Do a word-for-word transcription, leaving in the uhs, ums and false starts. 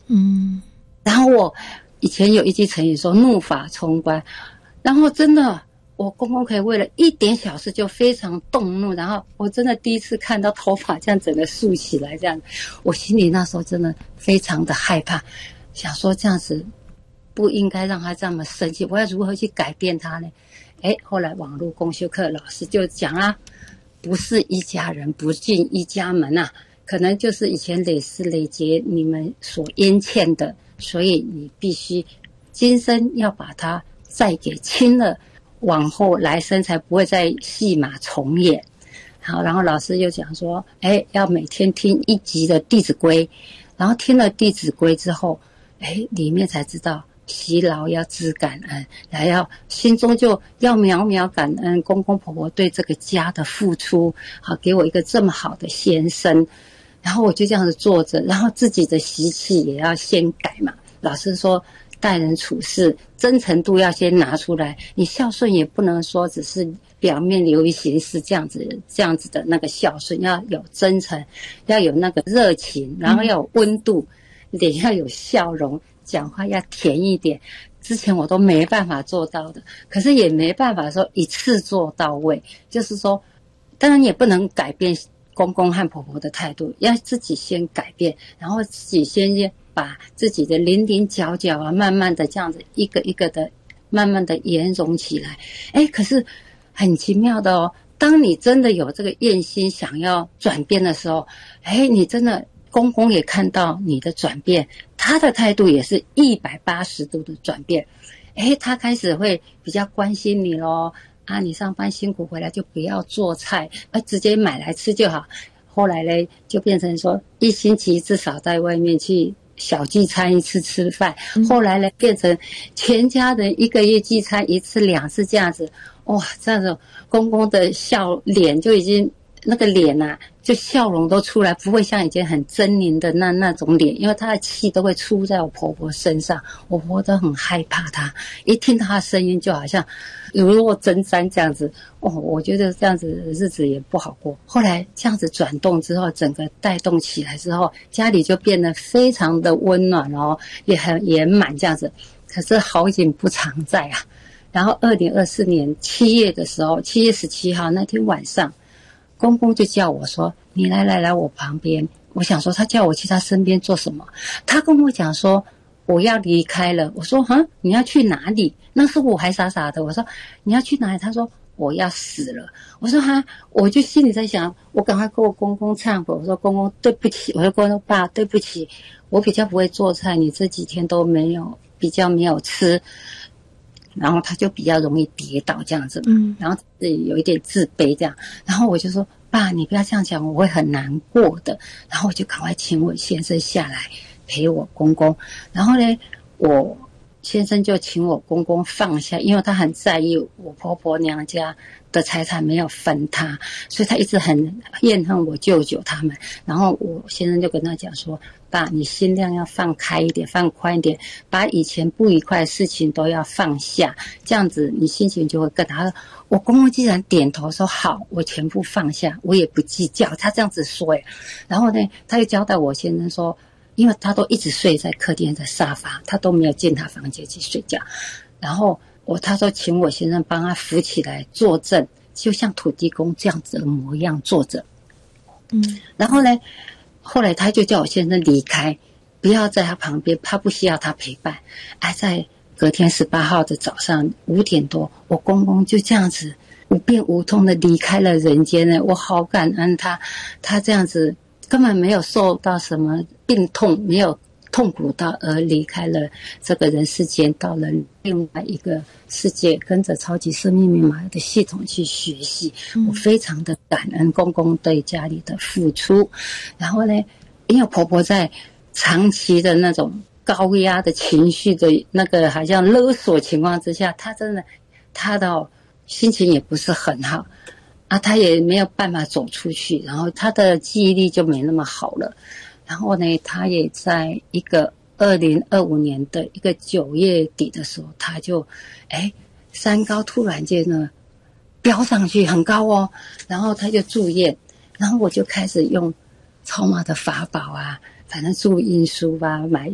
嗯， 然后我以前有一句成语说怒发冲冠，然后真的我公公可以为了一点小事就非常动怒，然后我真的第一次看到头发这样整个竖起来这样，我心里那时候真的非常的害怕，想说这样子不应该让他这么生气，我要如何去改变他呢？哎，后来网络公修课老师就讲啊，不是一家人不进一家门啊，可能就是以前累世累劫你们所冤欠的，所以你必须今生要把它再给清了，往后来生才不会再戏码重演。好，然后老师又讲说，哎，要每天听一集的《弟子规》，然后听了《弟子规》之后，哎，里面才知道习劳要知感恩，还要心中就要秒秒感恩公公婆婆对这个家的付出，好给我一个这么好的先生。然后我就这样子坐着，然后自己的习气也要先改嘛。老师说待人处事真诚度要先拿出来，你孝顺也不能说只是表面流于形式这样子这样子的那个孝顺，要有真诚，要有那个热情，然后要有温度，脸要有笑容，讲话要甜一点。之前我都没办法做到的，可是也没办法说一次做到位，就是说当然也不能改变公公和婆婆的态度，要自己先改变，然后自己先把自己的棱棱角角啊慢慢的这样子一个一个的慢慢的圆融起来。哎，可是很奇妙的哦，当你真的有这个愿心想要转变的时候，哎，你真的公公也看到你的转变，他的态度也是一百八十度的转变。哎，他开始会比较关心你咯，啊，你上班辛苦回来就不要做菜，啊，直接买来吃就好。后来呢，就变成说一星期至少在外面去小聚餐一次吃饭，后来呢变成全家人一个月聚餐一次两次这样子。哇，这样子公公的笑脸就已经那个脸啊，就笑容都出来，不会像以前很狰狞的那那种脸，因为他的气都会出在我婆婆身上，我婆婆都很害怕他，一听到他的声音就好像如若针毡这样子。哦，我觉得这样子日子也不好过。后来这样子转动之后，整个带动起来之后，家里就变得非常的温暖哦，也很圆满这样子。可是好景不常在啊。然后二零二四年七月的时候，七月十七号那天晚上，公公就叫我说，你来来来我旁边。我想说他叫我去他身边做什么，他跟我讲说我要离开了。我说哈，你要去哪里？那时候我还傻傻的，我说你要去哪里？他说我要死了。我说哈，我就心里在想，我赶快跟我公公忏悔，我说公公对不起，我说公公爸对不起，我比较不会做菜，你这几天都没有比较没有吃，然后他就比较容易跌倒这样子，嗯，然后有一点自卑这样，然后我就说爸，你不要这样讲，我会很难过的。然后我就赶快请我先生下来陪我公公，然后呢，我先生就请我公公放下，因为他很在意我婆婆娘家的财产没有分他，所以他一直很怨恨我舅舅他们。然后我先生就跟他讲说，爸，你心量要放开一点，放宽一点，把以前不愉快的事情都要放下，这样子你心情就会更好。我公公既然点头说好，我全部放下，我也不计较，他这样子说耶。然后呢，他又交代我先生说，因为他都一直睡在客厅的沙发，他都没有进他房间去睡觉。然后我他说请我先生帮他扶起来坐正，就像土地公这样子的模样坐着。嗯，然后呢，后来他就叫我先生离开，不要在他旁边，他不需要他陪伴。哎，在隔天十八号的早上五点多，我公公就这样子无病无痛的离开了人间呢。我好感恩他，他这样子根本没有受到什么病痛，没有痛苦到而离开了这个人世间，到了另外一个世界，跟着超级生命密码的系统去学习。我非常的感恩公公对家里的付出。然后呢，因为婆婆在长期的那种高压的情绪的那个好像勒索情况之下，她真的她的、哦、心情也不是很好啊，她也没有办法走出去，然后她的记忆力就没那么好了。然后呢，她也在一个二零二五年的一个九月底的时候，她就哎三高突然间呢飙上去很高哦，然后她就住院，然后我就开始用超马的法宝啊，反正住运输啊，买